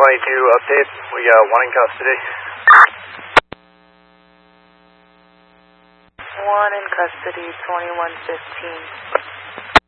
update. We got one in custody. One in custody, 2115.